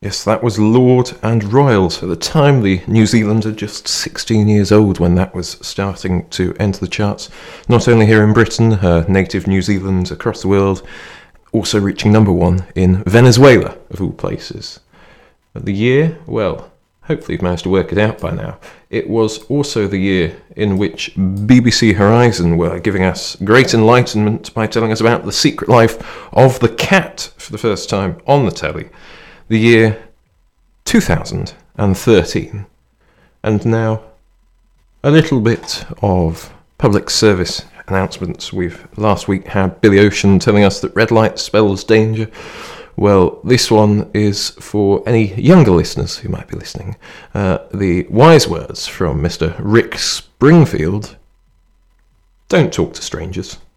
Yes, that was Lord and Royals. At the time, the New Zealander, just 16 years old when that was starting to enter the charts. Not only here in Britain, her native New Zealand, across the world, also reaching number one in Venezuela, of all places. But the year, well, hopefully you've managed to work it out by now. It was also the year in which BBC Horizon were giving us great enlightenment by telling us about the secret life of the cat for the first time on the telly. The year 2013. And now, a little bit of public service announcements. We've last week had Billy Ocean telling us that red light spells danger. Well, this one is for any younger listeners who might be listening. The wise words from Mr. Rick Springfield: don't talk to strangers.